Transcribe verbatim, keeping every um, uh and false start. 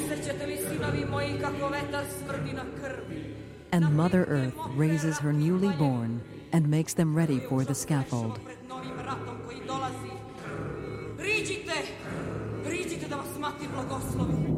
And Mother Earth raises her newly born and makes them ready for the scaffold. Priđite, priđite da vas mati blagoslovi.